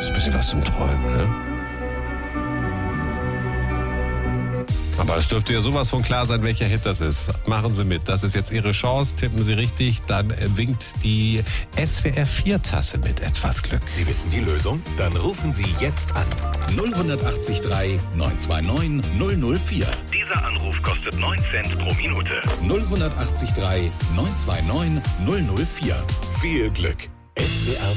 ein bisschen was zum Träumen, ne? Aber es dürfte ja sowas von klar sein, welcher Hit das ist. Machen Sie mit. Das ist jetzt Ihre Chance. Tippen Sie richtig, dann winkt die SWR 4-Tasse mit etwas Glück. Sie wissen die Lösung? Dann rufen Sie jetzt an. 08039 929 004. Dieser Anruf kostet 9 Cent pro Minute. 08039 929 004. Viel Glück. SWR